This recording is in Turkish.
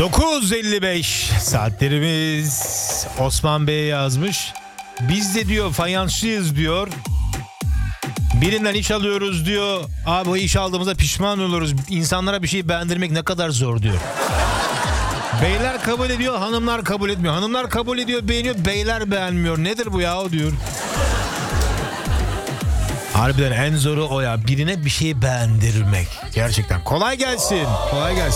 9:55 saatlerimiz. Osman Bey yazmış. Biz de diyor fayansçıyız diyor. Birinden iş alıyoruz diyor. Abi o iş aldığımızda pişman oluruz. İnsanlara bir şey beğendirmek ne kadar zor diyor. Beyler kabul ediyor, hanımlar kabul etmiyor. Hanımlar kabul ediyor, beğeniyor, beyler beğenmiyor. Nedir bu ya diyor. Harbiden en zoru o ya. Birine bir şey beğendirmek. Gerçekten. Kolay gelsin. Kolay gelsin.